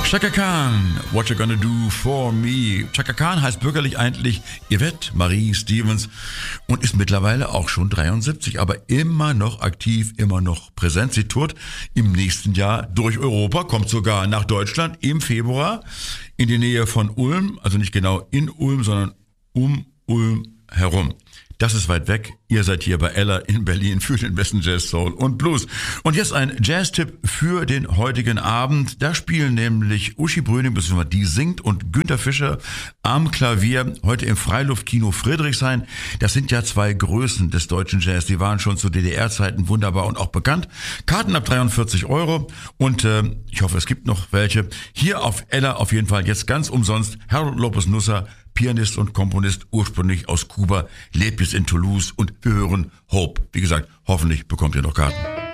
Chaka Khan, What You Gonna Do For Me. Chaka Khan heißt bürgerlich eigentlich Yvette Marie Stevens und ist mittlerweile auch schon 73, aber immer noch aktiv, immer noch präsent. Sie tourt im nächsten Jahr durch Europa, kommt sogar nach Deutschland im Februar in die Nähe von Ulm, also nicht genau in Ulm, sondern um Ulm herum. Das ist weit weg. Ihr seid hier bei Ella in Berlin für den besten Jazz, Soul und Blues. Und jetzt ein Jazz-Tipp für den heutigen Abend. Da spielen nämlich Uschi Bröning, beziehungsweise die singt, und Günter Fischer am Klavier heute im Freiluftkino Friedrichshain. Das sind ja zwei Größen des deutschen Jazz. Die waren schon zu DDR-Zeiten wunderbar und auch bekannt. Karten ab 43 € und ich hoffe, es gibt noch welche. Hier auf Ella auf jeden Fall jetzt ganz umsonst. Harold Lopez Nusser, Pianist und Komponist, ursprünglich aus Kuba, lebt jetzt in Toulouse und wir hören Hope. Wie gesagt, hoffentlich bekommt ihr noch Karten.